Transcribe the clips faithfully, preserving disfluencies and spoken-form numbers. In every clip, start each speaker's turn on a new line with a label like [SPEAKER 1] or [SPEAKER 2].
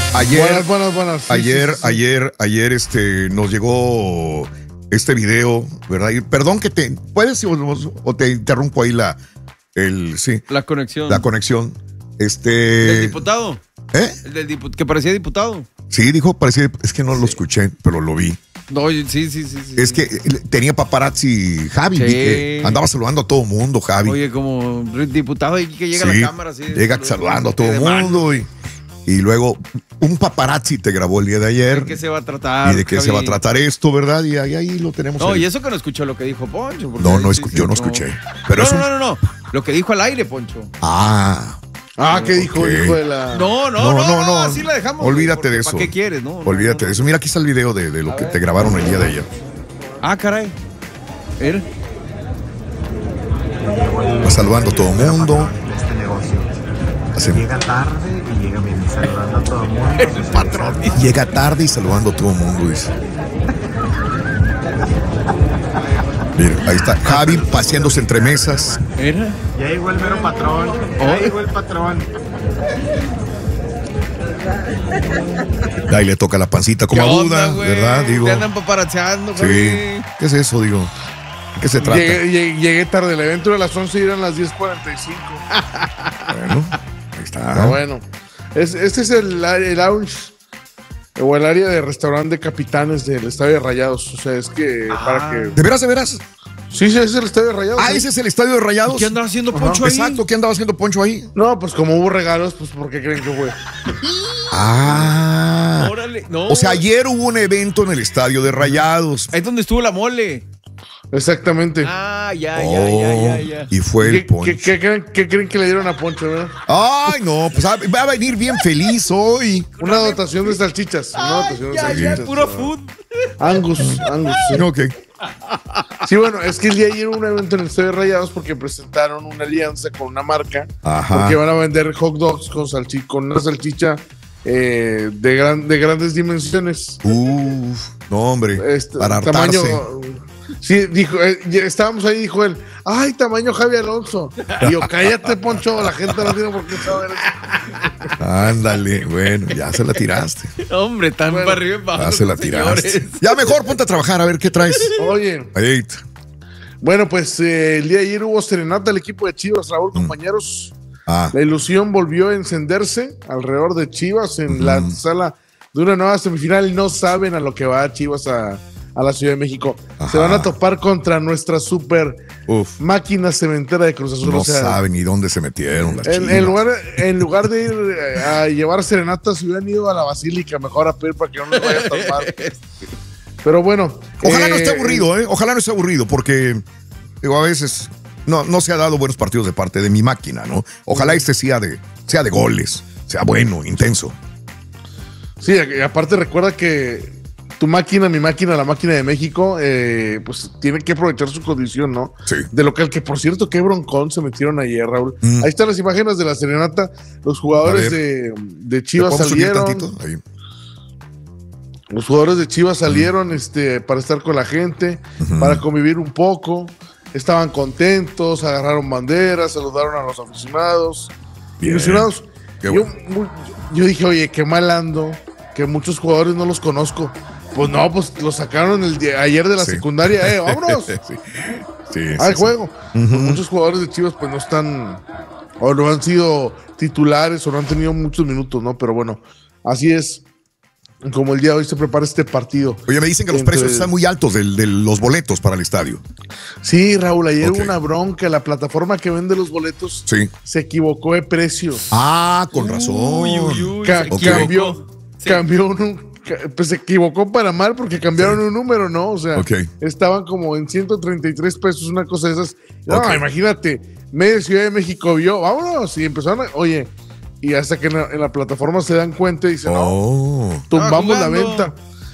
[SPEAKER 1] Ayer,
[SPEAKER 2] buenas, buenas, buenas. Sí,
[SPEAKER 1] ayer,
[SPEAKER 2] sí, sí, sí.
[SPEAKER 1] ayer, ayer, este, nos llegó este video, ¿verdad? Y perdón que te, puedes o, o te interrumpo ahí la, el, sí,
[SPEAKER 3] La conexión.
[SPEAKER 1] la conexión. Este.
[SPEAKER 3] ¿Del diputado?
[SPEAKER 1] ¿Eh?
[SPEAKER 3] El del diputado, que parecía diputado.
[SPEAKER 1] Sí, dijo, parecía, es que no lo escuché, pero lo vi.
[SPEAKER 3] No, sí, sí, sí, sí.
[SPEAKER 1] Es que tenía paparazzi Javi,
[SPEAKER 3] Sí.
[SPEAKER 1] vi que andaba saludando a todo mundo, Javi.
[SPEAKER 3] Oye, como diputado y que llega
[SPEAKER 1] Sí,
[SPEAKER 3] a la cámara así.
[SPEAKER 1] llega saludando a todo
[SPEAKER 3] de
[SPEAKER 1] el
[SPEAKER 3] mano.
[SPEAKER 1] mundo y, y luego un paparazzi te grabó el día de ayer.
[SPEAKER 3] ¿De qué se va a tratar?
[SPEAKER 1] ¿Y de qué
[SPEAKER 3] Javi?
[SPEAKER 1] se va a tratar esto, verdad? Y ahí, ahí lo tenemos.
[SPEAKER 3] No,
[SPEAKER 1] ahí.
[SPEAKER 3] y eso que no escuchó lo que dijo Poncho. porque
[SPEAKER 1] No,
[SPEAKER 3] ahí
[SPEAKER 1] no,
[SPEAKER 3] sí,
[SPEAKER 1] escu-
[SPEAKER 3] sí,
[SPEAKER 1] yo no escuché. Pero
[SPEAKER 3] no,
[SPEAKER 1] es un-
[SPEAKER 3] no, no, no. Lo que dijo al aire, Poncho.
[SPEAKER 1] Ah.
[SPEAKER 2] Ah, ¿qué dijo,
[SPEAKER 1] Ok.
[SPEAKER 2] hijo de la...?
[SPEAKER 3] No, no, no, no, no, así la dejamos.
[SPEAKER 1] Olvídate
[SPEAKER 3] güey,
[SPEAKER 1] de
[SPEAKER 3] porque
[SPEAKER 1] eso.
[SPEAKER 3] ¿Para qué quieres? No, no,
[SPEAKER 1] Olvídate
[SPEAKER 3] no.
[SPEAKER 1] de eso. Mira, aquí está el video de, de lo
[SPEAKER 3] A
[SPEAKER 1] que
[SPEAKER 3] ver.
[SPEAKER 1] te grabaron el día de ayer.
[SPEAKER 3] Ah, caray. Era.
[SPEAKER 1] Va saludando a todo el mundo.
[SPEAKER 4] De este negocio.
[SPEAKER 1] Hacen-
[SPEAKER 4] Llega tarde y llega bien saludando a todo el mundo.
[SPEAKER 3] El patrón.
[SPEAKER 1] Llega tarde y saludando a todo el mundo, dice. Mira, ahí está Javi paseándose entre mesas.
[SPEAKER 3] Era.
[SPEAKER 4] Ya llegó el mero patrón. Ya llegó el patrón.
[SPEAKER 1] Ahí le toca la pancita como
[SPEAKER 3] ¿Qué onda,
[SPEAKER 1] aguda,
[SPEAKER 3] güey?
[SPEAKER 1] ¿verdad? Digo.
[SPEAKER 3] Te andan paparazziando,
[SPEAKER 1] Sí.
[SPEAKER 3] güey.
[SPEAKER 1] ¿Qué es eso, digo? ¿De qué se trata?
[SPEAKER 2] Llegué, llegué- llegué tarde, el evento era a las once y eran las diez cuarenta y cinco.
[SPEAKER 1] Bueno, ahí está.
[SPEAKER 2] Ah, bueno. Es, este es el, el lounge o el área de restaurante de capitanes del Estadio de Rayados. O sea, es que para que...
[SPEAKER 1] ¿De veras, de veras?
[SPEAKER 2] Sí, sí, es el Estadio de Rayados.
[SPEAKER 1] Ah,
[SPEAKER 2] sí.
[SPEAKER 1] ese es el estadio de Rayados.
[SPEAKER 3] ¿Qué andaba haciendo Poncho ahí?
[SPEAKER 1] Exacto, ¿qué andaba haciendo Poncho ahí?
[SPEAKER 2] No, pues como hubo regalos, pues ¿por qué creen que fue?
[SPEAKER 1] Ah.
[SPEAKER 3] Órale. No.
[SPEAKER 1] O sea, ayer hubo un evento en el estadio de Rayados.
[SPEAKER 3] Ahí es donde estuvo la mole.
[SPEAKER 2] Exactamente.
[SPEAKER 3] Ah, ya, ya,
[SPEAKER 1] Oh,
[SPEAKER 3] ya, ya, ya.
[SPEAKER 1] y fue
[SPEAKER 2] ¿Qué,
[SPEAKER 1] el Poncho.
[SPEAKER 2] qué- qué creen, qué creen que le dieron a Poncho, verdad?
[SPEAKER 1] Ay, no, pues ah, va a venir bien feliz hoy.
[SPEAKER 2] Una dotación de salchichas. Una dotación de
[SPEAKER 3] Ya, ya,
[SPEAKER 2] salchichas.
[SPEAKER 3] puro food.
[SPEAKER 2] Angus, Angus. Sí.
[SPEAKER 1] Ok.
[SPEAKER 2] Sí, bueno, es que el día de ayer hubo un evento en el Estadio de Rayados porque presentaron una alianza con una marca.
[SPEAKER 1] Ajá.
[SPEAKER 2] Porque van a vender hot dogs con, salchi con una salchicha eh, de, gran, de grandes dimensiones.
[SPEAKER 1] Uf, no, hombre.
[SPEAKER 2] Este,
[SPEAKER 1] para
[SPEAKER 2] tamaño.
[SPEAKER 1] hartarse.
[SPEAKER 2] Sí, dijo, eh, ya estábamos ahí, dijo él, ay, tamaño Javi Alonso. Y yo, cállate, Poncho, la gente no tiene por qué saber eso.
[SPEAKER 1] Ándale, bueno, ya se la tiraste.
[SPEAKER 3] Hombre, tan
[SPEAKER 2] Bueno,
[SPEAKER 3] para arriba y para
[SPEAKER 1] Ya
[SPEAKER 3] abajo,
[SPEAKER 1] se la
[SPEAKER 3] señores.
[SPEAKER 1] tiraste. Ya mejor ponte a trabajar a ver qué traes.
[SPEAKER 2] Oye,
[SPEAKER 1] Ahí.
[SPEAKER 2] bueno, pues eh, el día de ayer hubo serenata del equipo de Chivas, Raúl, compañeros.
[SPEAKER 1] Ah,
[SPEAKER 2] La ilusión volvió a encenderse alrededor de Chivas en la sala de una nueva semifinal. No saben a lo que va Chivas a, a la Ciudad de México.
[SPEAKER 1] Ajá.
[SPEAKER 2] Se van a topar contra nuestra super
[SPEAKER 1] uf.
[SPEAKER 2] máquina cementera de Cruz Azul.
[SPEAKER 1] No
[SPEAKER 2] o sea,
[SPEAKER 1] saben ni dónde se metieron las
[SPEAKER 2] en,
[SPEAKER 1] chivas.
[SPEAKER 2] en lugar, en lugar de ir eh, a llevar serenatas, se hubieran ido a la basílica mejor a pedir para que no les vaya tan mal. Pero bueno.
[SPEAKER 1] Ojalá no
[SPEAKER 2] eh,
[SPEAKER 1] esté aburrido, ¿eh? Ojalá no esté aburrido, porque digo, a veces no, no se ha dado buenos partidos de parte de mi máquina, ¿no? Ojalá este sea de, sea de goles, sea bueno, intenso.
[SPEAKER 2] Sí, y aparte recuerda que tu máquina, mi máquina, la máquina de México, eh, pues tiene que aprovechar su condición, ¿no?
[SPEAKER 1] Sí.
[SPEAKER 2] De local, que por cierto, qué broncón se metieron ayer, Raúl.
[SPEAKER 1] Mm.
[SPEAKER 2] Ahí están las imágenes de la serenata. Los jugadores
[SPEAKER 1] A
[SPEAKER 2] de, de
[SPEAKER 1] ¿Te
[SPEAKER 2] Chivas
[SPEAKER 1] podemos subir
[SPEAKER 2] salieron.
[SPEAKER 1] tantito? Ahí.
[SPEAKER 2] Los jugadores de Chivas salieron este, para estar con la gente, para convivir un poco. Estaban contentos, agarraron banderas, saludaron a los aficionados.
[SPEAKER 1] Bien.
[SPEAKER 2] Ilusionados.
[SPEAKER 1] Qué
[SPEAKER 2] Yo,
[SPEAKER 1] bueno.
[SPEAKER 2] muy- yo dije, oye, qué mal ando, que muchos jugadores no los conozco. Pues no, pues los sacaron el día- ayer de la
[SPEAKER 1] Sí.
[SPEAKER 2] secundaria, eh, vámonos
[SPEAKER 1] sí, sí,
[SPEAKER 2] al
[SPEAKER 1] sí,
[SPEAKER 2] juego. Pues muchos jugadores de Chivas pues no están, o no han sido titulares, o no han tenido muchos minutos, ¿no? Pero bueno, así es como el día de hoy se prepara este partido.
[SPEAKER 1] Oye, me dicen que los
[SPEAKER 2] Entre-
[SPEAKER 1] precios están muy altos del- de los boletos para el estadio.
[SPEAKER 2] Sí, Raúl, ayer
[SPEAKER 1] Ok.
[SPEAKER 2] hubo una bronca, la plataforma que vende los boletos
[SPEAKER 1] Sí.
[SPEAKER 2] se equivocó de precio.
[SPEAKER 1] Ah, con razón.
[SPEAKER 3] Uy, uy, uy,
[SPEAKER 2] Ca-
[SPEAKER 3] se
[SPEAKER 1] ok.
[SPEAKER 2] cambió,
[SPEAKER 3] equivocó. Sí.
[SPEAKER 2] cambió un, ca- pues se equivocó para mal porque cambiaron
[SPEAKER 1] Sí.
[SPEAKER 2] un número, ¿no? O sea,
[SPEAKER 1] Ok.
[SPEAKER 2] estaban como en ciento treinta y tres pesos, una cosa de esas. No,
[SPEAKER 1] Ok.
[SPEAKER 2] imagínate, media Ciudad de México vio, vámonos, y empezaron a, oye, y hasta que en la, en la plataforma se dan cuenta y dicen, no,
[SPEAKER 1] Oh,
[SPEAKER 2] tumbamos la
[SPEAKER 3] jugando.
[SPEAKER 2] venta.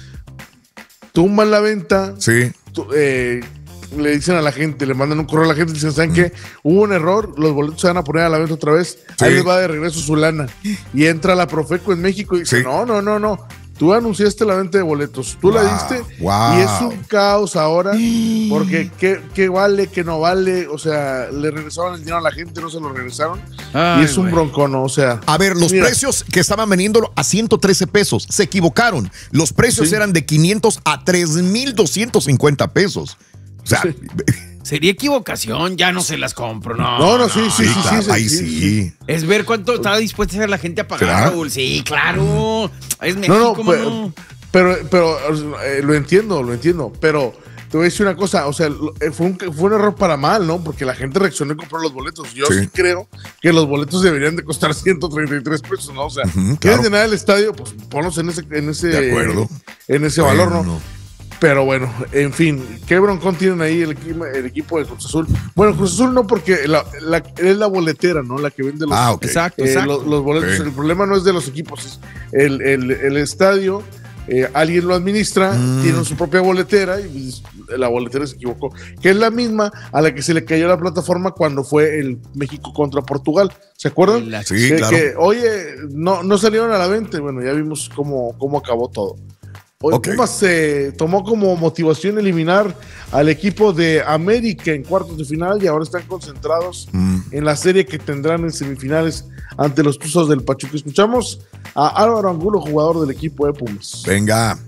[SPEAKER 2] Tumban la venta,
[SPEAKER 1] sí.
[SPEAKER 2] tu- eh, le dicen a la gente, le mandan un correo a la gente y dicen, ¿saben qué? Hubo un error, los boletos se van a poner a la venta otra vez,
[SPEAKER 1] Sí.
[SPEAKER 2] ahí les va de regreso su lana. Y entra la Profeco en México y dice,
[SPEAKER 1] Sí.
[SPEAKER 2] no, no, no, no, Tú anunciaste la venta de boletos, tú
[SPEAKER 1] Wow,
[SPEAKER 2] la diste
[SPEAKER 1] wow.
[SPEAKER 2] y es un caos ahora porque qué, qué vale, qué no vale, o sea, le regresaron el dinero a la gente, no se lo regresaron
[SPEAKER 3] Ay,
[SPEAKER 2] y es un
[SPEAKER 3] güey.
[SPEAKER 2] broncono, o sea.
[SPEAKER 1] A ver, los
[SPEAKER 2] mira,
[SPEAKER 1] precios que estaban vendiéndolo a ciento trece pesos, se equivocaron. Los precios
[SPEAKER 2] Sí.
[SPEAKER 1] eran de quinientos a tres mil doscientos cincuenta pesos. O sea,
[SPEAKER 2] Sí.
[SPEAKER 3] Sería equivocación, ya no se las compro, no.
[SPEAKER 2] No, no, sí, sí,
[SPEAKER 1] sí,
[SPEAKER 2] sí,
[SPEAKER 1] claro,
[SPEAKER 2] sí,
[SPEAKER 1] ahí
[SPEAKER 2] sí,
[SPEAKER 1] sí.
[SPEAKER 2] sí.
[SPEAKER 3] Es ver cuánto está dispuesta a hacer la gente a pagar,
[SPEAKER 1] ¿Será?
[SPEAKER 3] Raúl. Sí, claro. Es México,
[SPEAKER 2] No, no,
[SPEAKER 3] ¿cómo
[SPEAKER 2] pero,
[SPEAKER 3] no?
[SPEAKER 2] pero, pero eh, lo entiendo, lo entiendo, pero te voy a decir una cosa, o sea, lo- eh, fue un, fue un error para mal, ¿no? Porque la gente reaccionó y compró los boletos. Yo
[SPEAKER 1] Sí.
[SPEAKER 2] sí, creo que los boletos deberían de costar ciento treinta y tres pesos, ¿no? O sea,
[SPEAKER 1] Ujú,
[SPEAKER 2] ¿quieres
[SPEAKER 1] claro.
[SPEAKER 2] llenar el estadio? Pues ponlos en ese, en ese,
[SPEAKER 1] De acuerdo.
[SPEAKER 2] en ese valor, ¿no?
[SPEAKER 1] Bueno.
[SPEAKER 2] Pero bueno, en fin, ¿qué broncón tienen ahí el, equipo- el equipo de Cruz Azul? Bueno, Cruz Azul no, porque la, la- es la boletera, ¿no? La que vende los,
[SPEAKER 1] Ah, ok.
[SPEAKER 3] Exacto,
[SPEAKER 2] eh,
[SPEAKER 3] exacto.
[SPEAKER 2] los, los boletos.
[SPEAKER 1] Ok.
[SPEAKER 2] El problema no es de los equipos, es el, el, el estadio. eh, alguien lo administra,
[SPEAKER 1] Mm.
[SPEAKER 2] tiene su propia boletera y pues, la boletera se equivocó, que es la misma a la que se le cayó la plataforma cuando fue el México contra Portugal. ¿Se acuerdan?
[SPEAKER 3] La-
[SPEAKER 1] Sí,
[SPEAKER 2] que,
[SPEAKER 1] claro.
[SPEAKER 2] que, oye, no, no salieron a la venta. Bueno, ya vimos cómo, cómo acabó todo. Hoy
[SPEAKER 1] Ok.
[SPEAKER 2] Pumas se tomó como motivación eliminar al equipo de América en cuartos de final y ahora están concentrados
[SPEAKER 1] Mm.
[SPEAKER 2] en la serie que tendrán en semifinales ante los Tuzos del Pachuca. Escuchamos a Álvaro Angulo, jugador del equipo de Pumas.
[SPEAKER 1] Venga.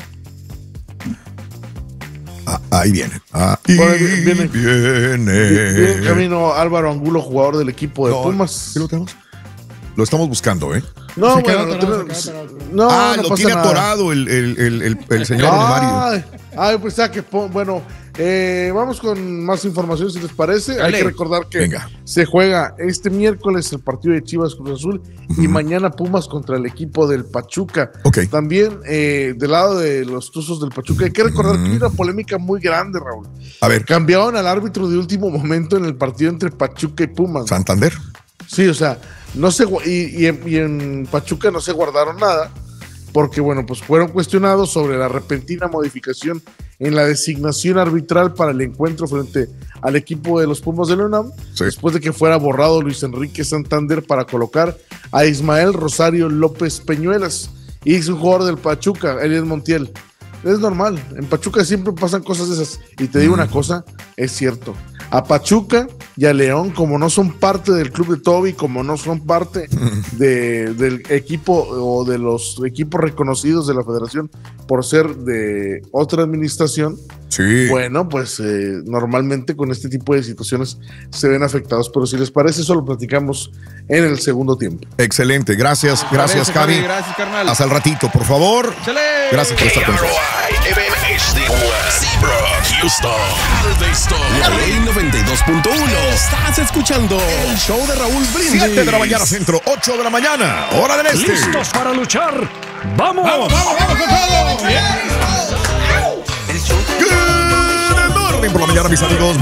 [SPEAKER 1] Ah, ahí viene. Ahí
[SPEAKER 2] Bueno, viene.
[SPEAKER 1] viene.
[SPEAKER 2] Viene en camino Álvaro Angulo, jugador del equipo de
[SPEAKER 1] No,
[SPEAKER 2] Pumas.
[SPEAKER 1] ¿sí lo tenemos? Lo estamos buscando, ¿eh?
[SPEAKER 2] No,
[SPEAKER 5] Se quedó
[SPEAKER 2] bueno, no,
[SPEAKER 5] atorado,
[SPEAKER 2] tenemos-
[SPEAKER 5] se quedó atorado.
[SPEAKER 2] no,
[SPEAKER 1] ah,
[SPEAKER 2] no
[SPEAKER 1] lo
[SPEAKER 2] pasa
[SPEAKER 1] tiene
[SPEAKER 2] nada.
[SPEAKER 1] atorado el, el, el, el, el señor Mario.
[SPEAKER 2] Ay, ay, pues ya que pon- bueno, eh, vamos con más información si les parece.
[SPEAKER 3] Dale.
[SPEAKER 2] Hay que recordar que
[SPEAKER 1] Venga.
[SPEAKER 2] se juega este miércoles el partido de Chivas Cruz Azul y mañana Pumas contra el equipo del Pachuca.
[SPEAKER 1] Ok.
[SPEAKER 2] También eh, del lado de los Tuzos del Pachuca hay que recordar que hay una polémica muy grande, Raúl.
[SPEAKER 1] A ver,
[SPEAKER 2] Cambiaron al árbitro de último momento en el partido entre Pachuca y Pumas.
[SPEAKER 1] Santander.
[SPEAKER 2] Sí, o sea, no se gu- y, y en, y en Pachuca no se guardaron nada, porque bueno, pues fueron cuestionados sobre la repentina modificación en la designación arbitral para el encuentro frente al equipo de los Pumas de la UNAM,
[SPEAKER 1] Sí.
[SPEAKER 2] después de que fuera borrado Luis Enrique Santander para colocar a Ismael Rosario López Peñuelas, y es un jugador del Pachuca, Elias Montiel. Es normal, en Pachuca siempre pasan cosas de esas. Y te digo una cosa, es cierto. A Pachuca y a León, como no son parte del club de Toby, como no son parte de, del equipo o de los equipos reconocidos de la federación por ser de otra administración,
[SPEAKER 1] Sí.
[SPEAKER 2] bueno, pues eh, normalmente con este tipo de situaciones se ven afectados. Pero si les parece, eso lo platicamos en el segundo tiempo.
[SPEAKER 1] Excelente. Gracias, gracias,
[SPEAKER 3] Parece,
[SPEAKER 1] Javi.
[SPEAKER 3] Gracias, carnal.
[SPEAKER 1] Hasta el ratito, por favor.
[SPEAKER 3] ¡Chale!
[SPEAKER 1] Gracias por esta
[SPEAKER 6] A R
[SPEAKER 1] atención.
[SPEAKER 6] Y M H D Seabrook, Houston, Galveston, La Ley noventa y dos punto uno. Estás escuchando el show de Raúl Brindis.
[SPEAKER 1] siete de la mañana centro, ocho de la mañana, hora del este.
[SPEAKER 7] ¿Listos para luchar? ¡Vamos!
[SPEAKER 3] ¡Vamos, vamos, vamos con todo!
[SPEAKER 1] Good morning por la mañana, mis amigos.